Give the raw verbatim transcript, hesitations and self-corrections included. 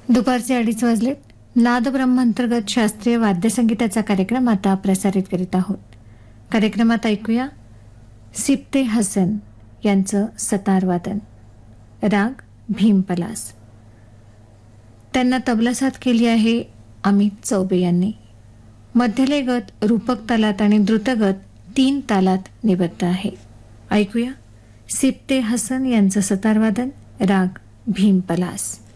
दुपारचे अडीच वाजलेत. नादब्रह्मांतर्गत शास्त्रीय वाद्यसंगीताचा कार्यक्रम आता प्रसारित करीत आहोत. कार्यक्रमात ऐकूया सिप्ते हसन यांचं सतार वादन, राग भीमपलास. त्यांना तबला साथ केली आहे अमित चौबे यांनी. मध्यले गत रूपक तालात आणि द्रुतगत तीन तालात निबद्ध आहे. ऐकूया सिप्ते हसन यांचं सतार वादन, राग भीमपलास.